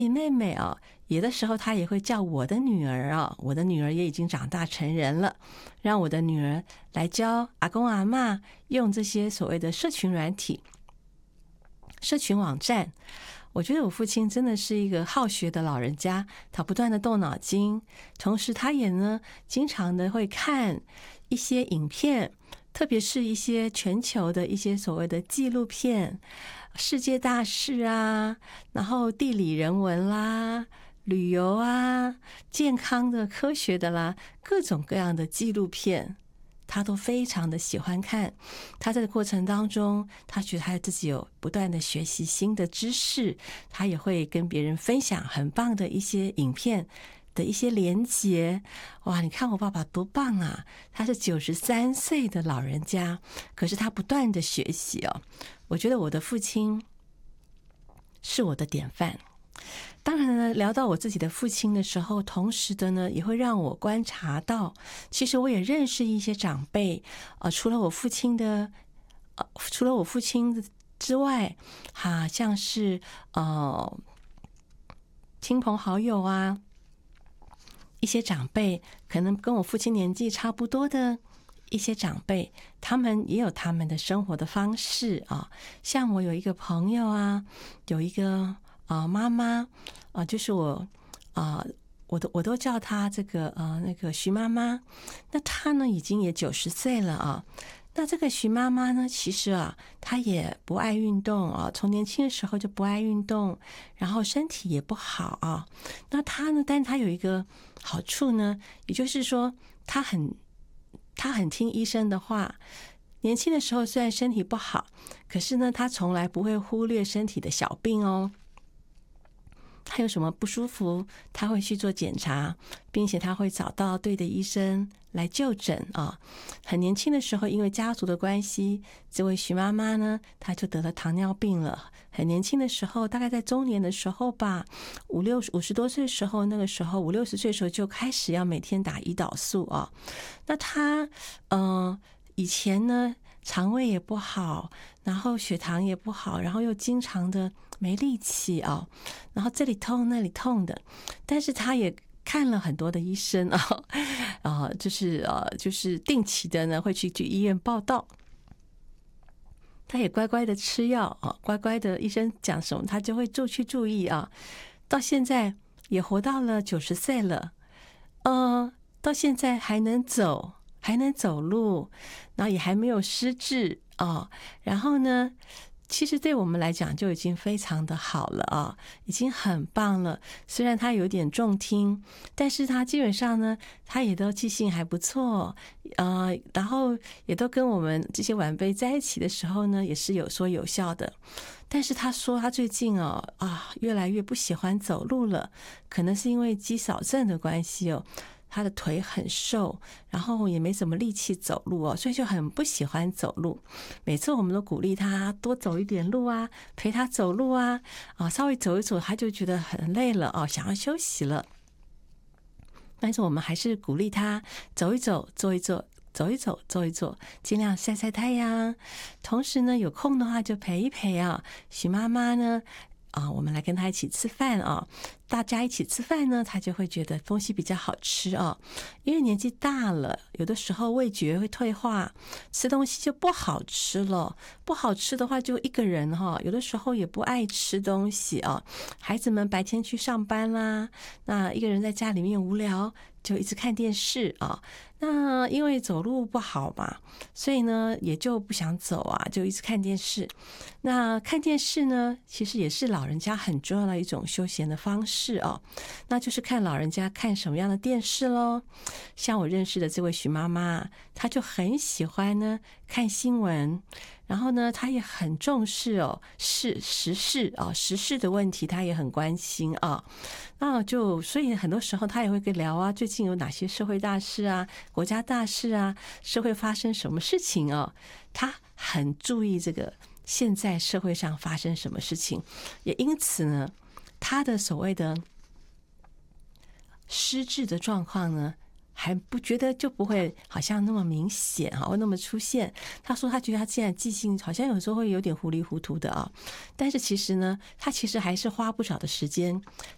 妹妹啊，有的时候他也会叫我的女儿啊，我的女儿也已经长大成人了，让我的女儿来教阿公阿嬷用这些所谓的社群软体、社群网站。我觉得我父亲真的是一个好学的老人家，他不断的动脑筋，同时他也经常的会看一些影片，特别是一些全球的一些所谓的纪录片、世界大事啊，然后地理人文啦、旅游啊、健康的、科学的啦，各种各样的纪录片，他都非常的喜欢看。他在这个过程当中，他觉得他自己有不断的学习新的知识，他也会跟别人分享很棒的一些影片的一些连结。哇，你看我爸爸多棒啊，他是93岁的老人家，可是他不断的学习哦。我觉得我的父亲是我的典范。当然呢，聊到我自己的父亲的时候，同时的呢，也会让我观察到，其实我也认识一些长辈，除了我父亲之外，像是亲朋好友啊，一些长辈可能跟我父亲年纪差不多的一些长辈，他们也有他们的生活的方式啊。像我有一个朋友啊，有一个妈妈就是我都叫她这个那个徐妈妈。那她呢已经也90岁了啊。那这个徐妈妈呢，其实她也不爱运动啊，从年轻的时候就不爱运动，然后身体也不好啊。那她呢，但是她有一个好处呢，也就是说她很听医生的话。年轻的时候虽然身体不好，可是呢，她从来不会忽略身体的小病哦。他有什么不舒服，他会去做检查，并且他会找到对的医生来就诊啊。很年轻的时候，因为家族的关系，这位徐妈妈呢，她就得了糖尿病了。很年轻的时候，大概在中年的时候吧，50多岁的时候，那个时候50、60岁的时候就开始要每天打胰岛素啊。那他以前呢，肠胃也不好，然后血糖也不好，然后又经常的没力气啊，然后这里痛那里痛的。但是他也看了很多的医生就是定期的呢会去医院报到。他也乖乖的吃药啊，乖乖的医生讲什么他就会去注意啊。到现在也活到了90岁了，到现在还能走路，然后也还没有失智啊。然后呢，其实对我们来讲就已经非常的好了啊，已经很棒了。虽然他有点重听，但是他基本上呢，他也都记性还不错，然后也都跟我们这些晚辈在一起的时候呢，也是有说有笑的。但是他说他最近越来越不喜欢走路了，可能是因为肌少症的关系哦。他的腿很瘦，然后也没什么力气走路哦，所以就很不喜欢走路。每次我们都鼓励他多走一点路啊，陪他走路啊，稍微走一走，他就觉得很累了想要休息了。但是我们还是鼓励他走一走，坐一坐，走一走，坐一坐，尽量晒晒太阳。同时呢，有空的话就陪一陪徐妈妈呢。我们来跟他一起吃饭大家一起吃饭呢，他就会觉得东西比较好吃因为年纪大了，有的时候味觉会退化，吃东西就不好吃了。不好吃的话，就一个人有的时候也不爱吃东西孩子们白天去上班啦，那一个人在家里面无聊，就一直看电视那因为走路不好嘛，所以呢也就不想走就一直看电视。那看电视呢，其实也是老人家很重要的一种休闲的方式那就是看老人家看什么样的电视咯。像我认识的这位徐妈妈，她就很喜欢呢看新闻，然后呢她也很重视时事的问题，她也很关心所以很多时候她也会跟聊最近有哪些社会大事国家大事社会发生什么事情她很注意这个现在社会上发生什么事情，也因此呢，她的所谓的失智的状况呢，还不觉得就不会好像那么明显会那么出现。他说他觉得他现在记性好像有时候会有点糊里糊涂的但是其实呢，他其实还是花不少的时间